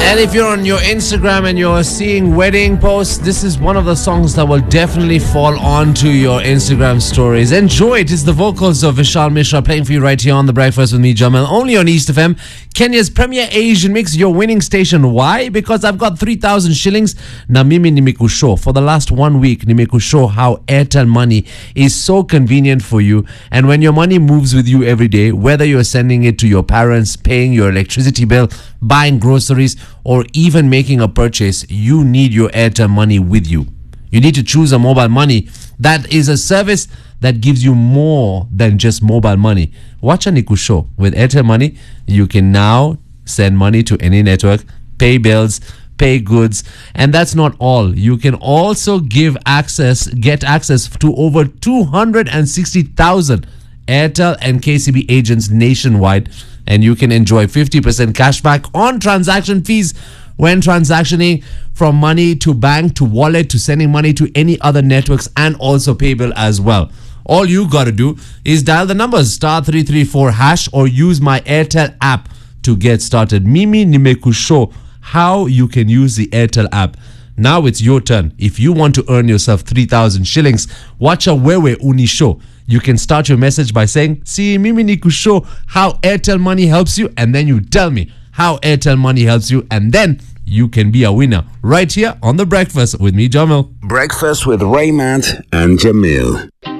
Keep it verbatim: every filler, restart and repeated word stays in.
And if you're on your Instagram and you're seeing wedding posts, this is one of the songs that will definitely fall onto your Instagram stories. Enjoy it. It's the vocals of Vishal Mishra playing for you right here on The Breakfast with me, Jamal, only on East F M, Kenya's premier Asian mix, your winning station. Why? Because I've got three thousand shillings. Na mimi nimekushow. For the last one week, nimekushow how Airtel Money is so convenient for you. And when your money moves with you every day, whether you're sending it to your parents, paying your electricity bill, buying groceries, or even making a purchase, you need your Airtel Money with you. You need to choose a mobile money that is a service that gives you more than just mobile money. Watch a Nikusho. With Airtel Money, you can now send money to any network, pay bills, pay goods, and that's not all. You can also give access, get access to over two hundred sixty thousand Airtel and K C B agents nationwide, and you can enjoy fifty percent cashback on transaction fees when transactioning from money to bank to wallet to sending money to any other networks, and also pay bill as well. All you got to do is dial the numbers star three three four hash or use my Airtel app to get started. Mimi nimekushow how you can use the Airtel app. Now it's your turn. If you want to earn yourself three thousand shillings, watch a Wewe Uni show. You can start your message by saying, "See, Mimi nikushow how Airtel Money helps you," and then you tell me how Airtel Money helps you, and then you can be a winner right here on The Breakfast with me, Jamil. Breakfast with Raymond and Jamil.